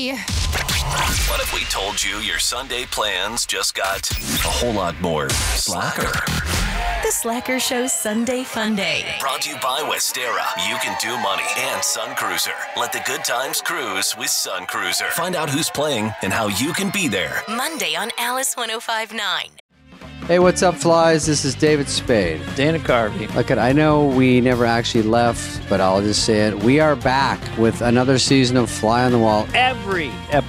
What if we told you your Sunday plans just got a whole lot more slacker? The Slacker Show's Sunday Fun Day. Brought to you by Westera. You can do money and Sun Cruiser. Let the good times cruise with Sun Cruiser. Find out who's playing and how you can be there. Monday on Alice 105.9. Hey, what's up, flies? This is David Spade. Dana Carvey. Look, I know we never actually left, but I'll just say it. We are back with another season of Fly on the Wall. Every episode